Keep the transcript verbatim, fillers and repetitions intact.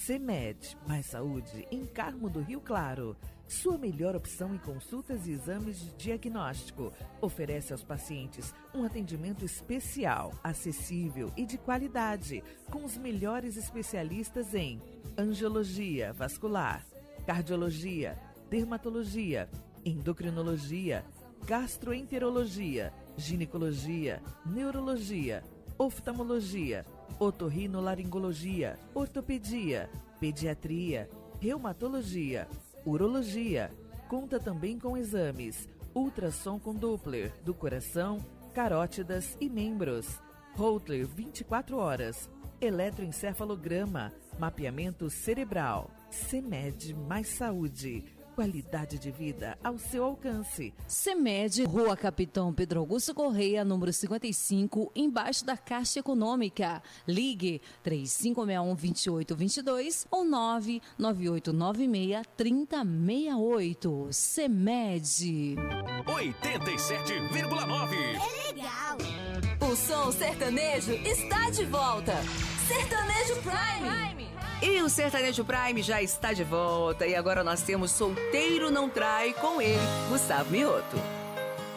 CEMED, mais saúde, em Carmo do Rio Claro. Sua melhor opção em consultas e exames de diagnóstico. Oferece aos pacientes um atendimento especial, acessível e de qualidade, com os melhores especialistas em angiologia vascular, cardiologia, dermatologia, endocrinologia, gastroenterologia, ginecologia, neurologia, oftalmologia, otorrinolaringologia, ortopedia, pediatria, reumatologia, urologia. Conta também com exames ultrassom com Doppler do coração, carótidas e membros, Holter vinte e quatro horas, eletroencefalograma, mapeamento cerebral. CEMED mais saúde, qualidade de vida ao seu alcance. CEMED, Rua Capitão Pedro Augusto Correia, número cinquenta e cinco, embaixo da Caixa Econômica. Ligue três cinco seis um, dois oito dois dois ou nove nove oito nove seis, três zero seis oito. CEMED. oitenta e sete vírgula nove. É legal. O som sertanejo está de volta. Sertanejo Prime. E o Sertanejo Prime já está de volta e agora nós temos Solteiro Não Trai com ele, Gustavo Mioto.